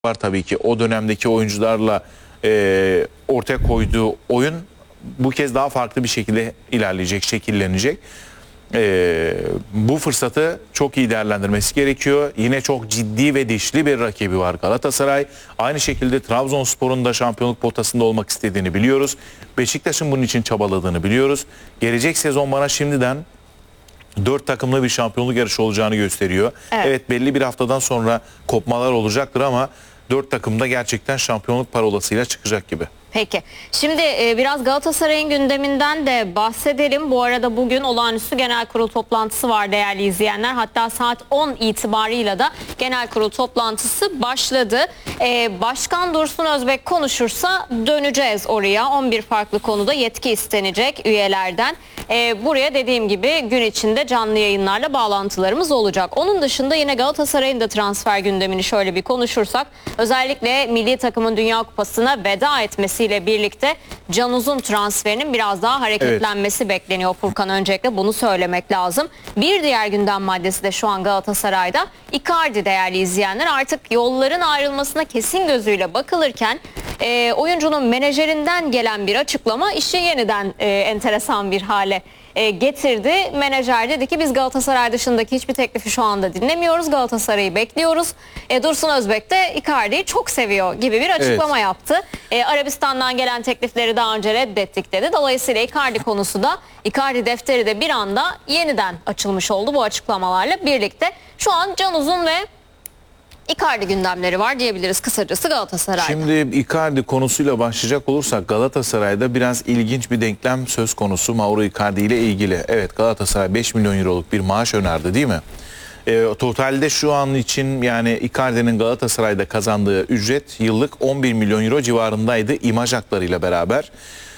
var tabii ki. O dönemdeki oyuncularla ortaya koyduğu oyun bu kez daha farklı bir şekilde ilerleyecek, şekillenecek. Bu fırsatı çok iyi değerlendirmesi gerekiyor. Yine çok ciddi ve dişli bir rakibi var Galatasaray. Aynı şekilde Trabzonspor'un da şampiyonluk potasında olmak istediğini biliyoruz. Beşiktaş'ın bunun için çabaladığını biliyoruz. Gelecek sezon bana şimdiden 4 takımlı bir şampiyonluk yarışı olacağını gösteriyor. Evet, belli bir haftadan sonra kopmalar olacaktır ama 4 takım da gerçekten şampiyonluk parolasıyla çıkacak gibi. Peki. Şimdi biraz Galatasaray'ın gündeminden de bahsedelim. Bu arada bugün olağanüstü genel kurul toplantısı var değerli izleyenler. Hatta saat 10 itibarıyla da genel kurul toplantısı başladı. Başkan Dursun Özbek konuşursa döneceğiz oraya. 11 farklı konuda yetki istenecek üyelerden. Buraya dediğim gibi gün içinde canlı yayınlarla bağlantılarımız olacak. Onun dışında yine Galatasaray'ın da transfer gündemini şöyle bir konuşursak, özellikle milli takımın Dünya Kupası'na veda etmesiyle birlikte Can Uzun transferinin biraz daha hareketlenmesi bekleniyor Furkan. Öncelikle bunu söylemek lazım. Bir diğer gündem maddesi de şu an Galatasaray'da Icardi değerli izleyenler. Artık yolların ayrılmasına kesin gözüyle bakılırken oyuncunun menajerinden gelen bir açıklama işi yeniden enteresan bir hale getirdi. Menajer dedi ki biz Galatasaray dışındaki hiçbir teklifi şu anda dinlemiyoruz. Galatasaray'ı bekliyoruz. Dursun Özbek de Icardi'yi çok seviyor gibi bir açıklama yaptı. Arabistan'dan gelen teklifleri daha önce reddettik dedi. Dolayısıyla Icardi konusu da, Icardi defteri de bir anda yeniden açılmış oldu bu açıklamalarla birlikte. Şu an Can Uzun ve Icardi gündemleri var diyebiliriz kısacası Galatasaray'da. Şimdi Icardi konusuyla başlayacak olursak Galatasaray'da biraz ilginç bir denklem söz konusu Mauro Icardi ile ilgili. Evet, Galatasaray 5 milyon euroluk bir maaş önerdi değil mi? Totalde şu an için yani Icardi'nin Galatasaray'da kazandığı ücret yıllık 11 milyon euro civarındaydı imaj haklarıyla beraber.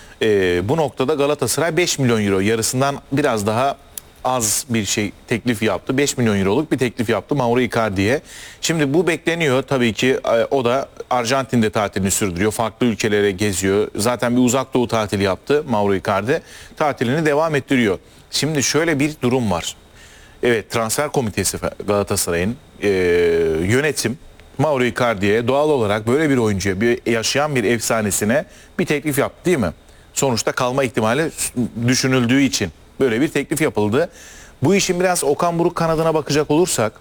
Bu noktada Galatasaray 5 milyon euro, yarısından biraz daha az bir şey teklif yaptı. 5 milyon euroluk bir teklif yaptı Mauro Icardi'ye. Şimdi bu bekleniyor tabii ki. O da Arjantin'de tatilini sürdürüyor. Farklı ülkelere geziyor. Zaten bir uzak doğu tatili yaptı Mauro Icardi. Tatilini devam ettiriyor. Şimdi şöyle bir durum var. Evet, transfer komitesi Galatasaray'ın yönetim Mauro Icardi'ye doğal olarak böyle bir oyuncuya, bir yaşayan bir efsanesine bir teklif yaptı değil mi? Sonuçta kalma ihtimali düşünüldüğü için böyle bir teklif yapıldı. Bu işin biraz Okan Buruk kanadına bakacak olursak,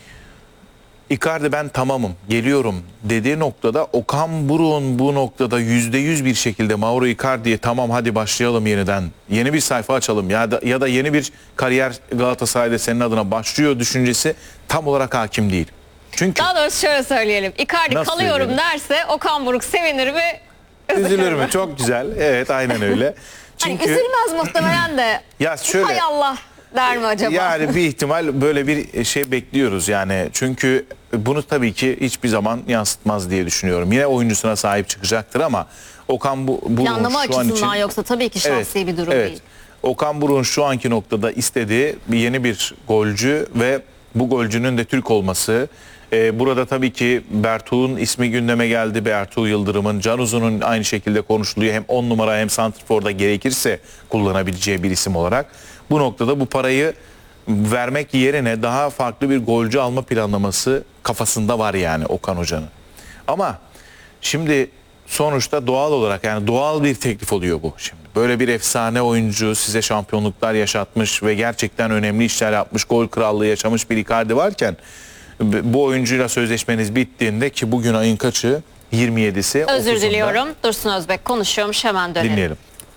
Icardi ben tamamım, geliyorum dediği noktada Okan Buruk'un bu noktada %100 bir şekilde Mauro Icardi'ye tamam hadi başlayalım yeniden, yeni bir sayfa açalım ya da yeni bir kariyer Galatasaray'da senin adına başlıyor düşüncesi tam olarak hakim değil. Çünkü daha doğrusu şöyle söyleyelim. Icardi kalıyorum derse Okan Buruk sevinir mi? Üzülür mü? Çok güzel. Evet, aynen öyle. Çünkü hani üzülmez muhtemelen de. Ya şöyle, hay Allah der mi acaba? Yani bir ihtimal böyle bir şey bekliyoruz yani. Çünkü bunu tabii ki hiçbir zaman yansıtmaz diye düşünüyorum. Yine oyuncusuna sahip çıkacaktır ama Okan Buruk'un planlama şu an için, açısından yoksa tabii ki şahsi bir durum değil. Okan Buruk'un şu anki noktada istediği yeni bir golcü ve bu golcünün de Türk olması. Burada tabii ki Bertuğ'un ismi gündeme geldi. Bertuğ Yıldırım'ın, Can Uzun'un aynı şekilde konuşuluyor. Hem 10 numara hem santrforda gerekirse kullanabileceği bir isim olarak. Bu noktada bu parayı vermek yerine daha farklı bir golcü alma planlaması kafasında var yani Okan Hoca'nın. Ama şimdi sonuçta doğal olarak, yani doğal bir teklif oluyor bu şimdi. Böyle bir efsane oyuncu, size şampiyonluklar yaşatmış ve gerçekten önemli işler yapmış, gol krallığı yaşamış bir Icardi varken bu oyuncuyla sözleşmeniz bittiğinde, ki bugün ayın kaçı? 27'si. Özür diliyorum. Dursun Özbek konuşuyormuş, hemen dönelim. Dinleyelim.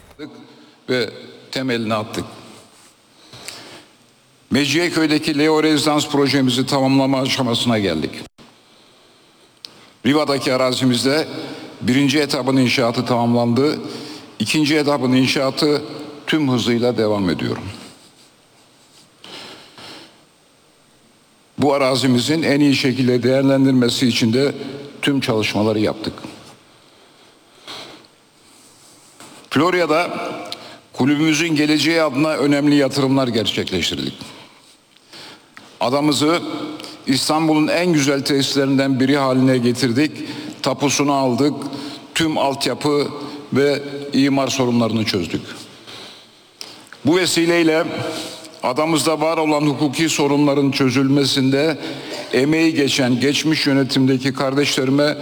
Ve temelini attık. Mecidiyeköy'deki Leo Rezidans projemizi tamamlama aşamasına geldik. Riva'daki arazimizde birinci etapın inşaatı tamamlandı. İkinci etapın inşaatı tüm hızıyla devam ediyor. Bu arazimizin en iyi şekilde değerlendirmesi için de tüm çalışmaları yaptık. Florya'da kulübümüzün geleceği adına önemli yatırımlar gerçekleştirdik. Adamızı İstanbul'un en güzel tesislerinden biri haline getirdik. Tapusunu aldık. Tüm altyapı ve imar sorunlarını çözdük. Bu vesileyle adamızda var olan hukuki sorunların çözülmesinde emeği geçen geçmiş yönetimdeki kardeşlerime